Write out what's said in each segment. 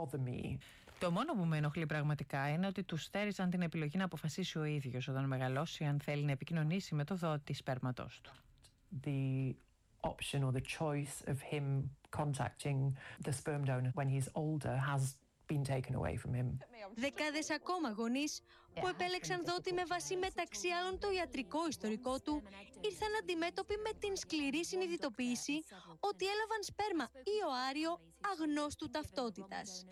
bother me. Το μόνο που με ενοχλεί πραγματικά είναι ότι του στέριζαν την επιλογή να αποφασίσει ο ίδιος όταν μεγαλώσει αν θέλει να επικοινωνήσει με το δότη σπέρματός του. The option or the choice of him contacting the sperm donor when he's older has been taken away from him. Δεκάδες ακόμα γονείς που επέλεξαν δότη με βάση μεταξύ άλλων το ιατρικό ιστορικό του ήρθαν αντιμέτωποι με την σκληρή συνειδητοποίηση ότι έλαβαν σπέρμα ή οάριο αγνώστου ταυτότητας.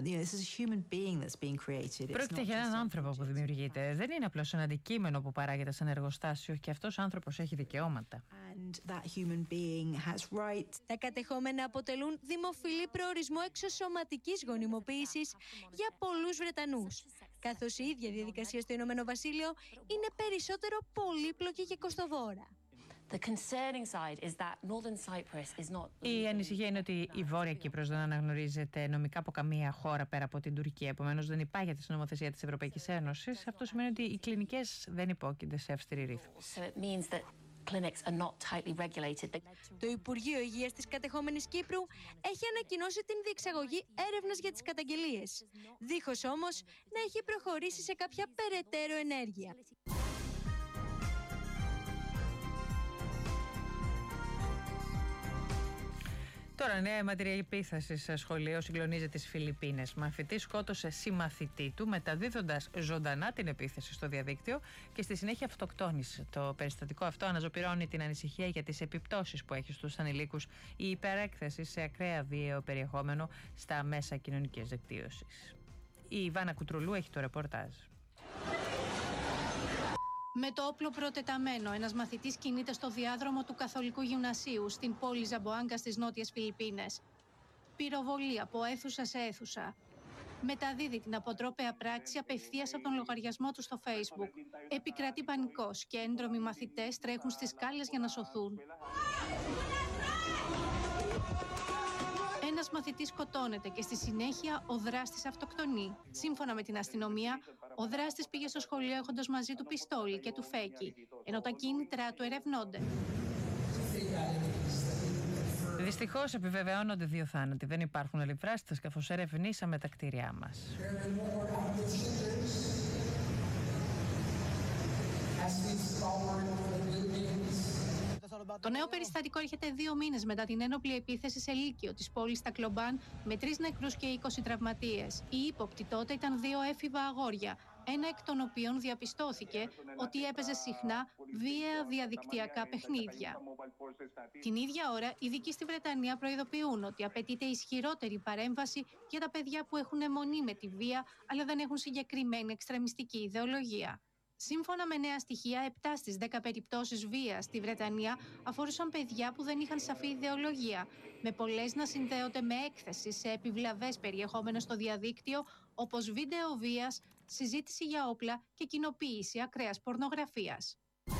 Πρόκειται για έναν άνθρωπο που δημιουργείται. Δεν είναι απλώς ένα αντικείμενο που παράγεται σε ένα εργοστάσιο και αυτός ο άνθρωπος έχει δικαιώματα. Τα κατεχόμενα αποτελούν δημοφιλή προορισμό εξωσωματικής γονιμοποίησης για πολλούς Βρετανούς, καθώς η ίδια διαδικασία στο Ηνωμένο Βασίλειο είναι περισσότερο πολύπλοκη και κοστοβόρα. Η ανησυχία είναι ότι η Βόρεια Κύπρος δεν αναγνωρίζεται νομικά από καμία χώρα πέρα από την Τουρκία. Επομένως, δεν υπάγεται στην νομοθεσία της Ευρωπαϊκής Ένωσης. Αυτό σημαίνει ότι οι κλινικές δεν υπόκεινται σε αυστηρή ρύθμιση. Το Υπουργείο Υγείας της κατεχόμενης Κύπρου έχει ανακοινώσει την διεξαγωγή έρευνας για τις καταγγελίες, δίχως όμως να έχει προχωρήσει σε κάποια περαιτέρω ενέργεια. Τώρα, νέα αιματηρή επίθεση σε σχολείο συγκλονίζει τις Φιλιππίνες. Μαθητής σκότωσε συμμαθητή του, μεταδίδοντας ζωντανά την επίθεση στο διαδίκτυο και στη συνέχεια αυτοκτόνησε. Το περιστατικό αυτό αναζωπυρώνει την ανησυχία για τις επιπτώσεις που έχει στους ανηλίκους η υπερέκθεση σε ακραία βίαιο περιεχόμενο στα μέσα κοινωνικής δικτύωσης. Η Ιβάνα Κουτρουλού έχει το ρεπορτάζ. Με το όπλο προτεταμένο, ένας μαθητής κινείται στο διάδρομο του Καθολικού Γυμνασίου στην πόλη Ζαμποάγκα στις νότιες Φιλιππίνες. Πυροβολεί από αίθουσα σε αίθουσα. Μεταδίδει την αποτρόπαια πράξη απευθείας από τον λογαριασμό του στο Facebook. Επικρατεί πανικός και έντρομοι μαθητές τρέχουν στις σκάλες για να σωθούν. Ένας μαθητής σκοτώνεται και στη συνέχεια ο δράστης αυτοκτονεί. Σύμφωνα με την αστυνομία, ο δράστης πήγε στο σχολείο έχοντας μαζί του πιστόλι και τουφέκι, ενώ τα κίνητρά του ερευνώνται. Δυστυχώς επιβεβαιώνονται 2 θάνατοι. Δεν υπάρχουν αλληλεπιδράσεις καθώς ερευνήσαμε τα κτίρια μας. Το νέο περιστατικό έρχεται 2 μήνες μετά την ένοπλη επίθεση σε λύκειο της πόλης Τακλομπάν με 3 νεκρούς και 20 τραυματίες. Οι ύποπτοι τότε ήταν 2 έφηβα αγόρια, ένα εκ των οποίων διαπιστώθηκε ότι έπαιζε συχνά βίαια διαδικτυακά παιχνίδια. Την ίδια ώρα, ειδικοί στη Βρετανία προειδοποιούν ότι απαιτείται ισχυρότερη παρέμβαση για τα παιδιά που έχουν αιμονή με τη βία, αλλά δεν έχουν συγκεκριμένη εξτρεμιστική ιδεολογία. Σύμφωνα με νέα στοιχεία, 7 στις 10 περιπτώσεις βίας στη Βρετανία αφορούσαν παιδιά που δεν είχαν σαφή ιδεολογία, με πολλές να συνδέονται με έκθεση σε επιβλαβές περιεχόμενο στο διαδίκτυο, όπως βίντεο βίας, συζήτηση για όπλα και κοινοποίηση ακραίας πορνογραφίας.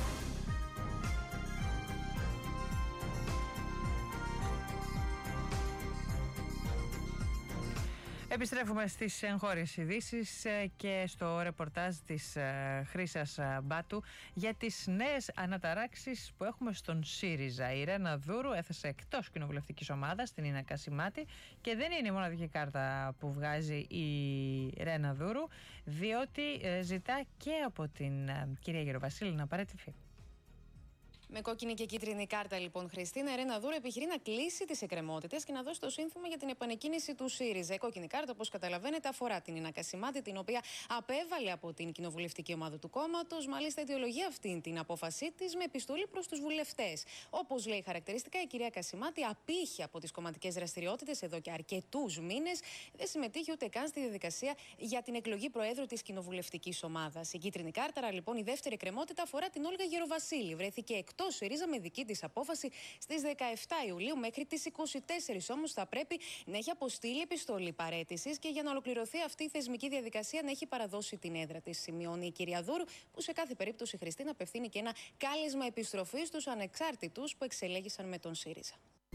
Επιστρέφουμε στις εγχώριες ειδήσεις και στο ρεπορτάζ της Χρύσας Μπάτου για τις νέες αναταράξεις που έχουμε στον ΣΥΡΙΖΑ. Η Ρένα Δούρου έθεσε εκτός κοινοβουλευτικής ομάδας την Ίνα Κασιμάτη και δεν είναι η μοναδική κάρτα που βγάζει η Ρένα Δούρου, διότι ζητά και από την κυρία Γεροβασίλη να παραιτηθεί. Με κόκκινη και κίτρινη κάρτα, λοιπόν, Χριστίνα, η Ρένα Δούρου επιχειρεί να κλείσει τις εκκρεμότητες και να δώσει το σύνθημα για την επανεκκίνηση του ΣΥΡΙΖΑ. Η κόκκινη κάρτα, όπως καταλαβαίνετε, αφορά την Ίνα Κασιμάτη, την οποία απέβαλε από την κοινοβουλευτική ομάδα του κόμματος. Μάλιστα, αιτιολογεί αυτή την απόφασή της με επιστολή προς τους βουλευτές. Όπως λέει χαρακτηριστικά, η κυρία Κασιμάτη απήχε από τις κομματικές δραστηριότητες εδώ και αρκετούς μήνες. Δεν συμμετείχε ούτε καν στη διαδικασία για την εκλογή προέδρου της κοινοβουλευτικής ομάδας. Η κίτρινη κάρτα, λοιπόν, η δεύτερη εκκρεμότητα αφορά την Όλγα Γεροβασίλη. Βρέθηκε εκτός ΣΥΡΙΖΑ με δική της απόφαση στις 17 Ιουλίου. Μέχρι τις 24 όμως θα πρέπει να έχει αποστείλει επιστολή παραίτησης και για να ολοκληρωθεί αυτή η θεσμική διαδικασία να έχει παραδώσει την έδρα της. Σημειώνει η κυρία Δούρου, που σε κάθε περίπτωση, Χριστίνα, απευθύνει και ένα κάλεσμα επιστροφής στους ανεξάρτητους που εξελέγησαν με τον ΣΥΡΙΖΑ.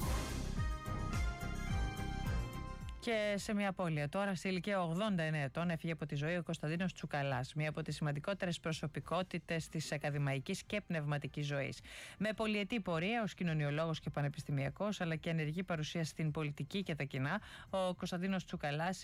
Και σε μια απώλεια τώρα, στη ηλικία 89 ετών, έφυγε από τη ζωή ο Κωνσταντίνος Τσουκαλάς, μία από τις σημαντικότερες προσωπικότητες της ακαδημαϊκής και πνευματικής ζωής. Με πολυετή πορεία ως κοινωνιολόγος και πανεπιστημιακός, αλλά και ενεργή παρουσία στην πολιτική και τα κοινά, ο Κωνσταντίνος Τσουκαλάς